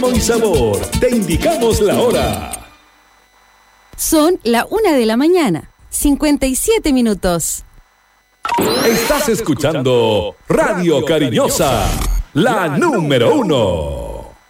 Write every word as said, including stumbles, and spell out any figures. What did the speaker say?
y sabor, te indicamos la hora. Son la una de la mañana, cincuenta y siete minutos. Estás escuchando Radio Cariñosa, la número uno.